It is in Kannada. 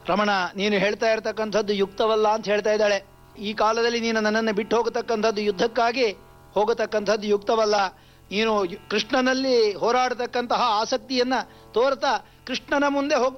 ರಮಣ, ನೀನು ಹೇಳ್ತಾ ಇರತಕ್ಕಂಥದ್ದು ಯುಕ್ತವಲ್ಲ ಅಂತ ಹೇಳ್ತಾ ಇದ್ದಾಳೆ. ಈ ಕಾಲದಲ್ಲಿ ನೀನು ನನ್ನನ್ನು ಬಿಟ್ಟು ಹೋಗತಕ್ಕಂಥದ್ದು, ಯುದ್ಧಕ್ಕಾಗಿ ಹೋಗತಕ್ಕಂಥದ್ದು ಯುಕ್ತವಲ್ಲ. ನೀನು ಕೃಷ್ಣನಲ್ಲಿ ಹೋರಾಡತಕ್ಕಂತಹ ಆಸಕ್ತಿಯನ್ನ ತೋರ್ತಾ ಕೃಷ್ಣನ ಮುಂದೆ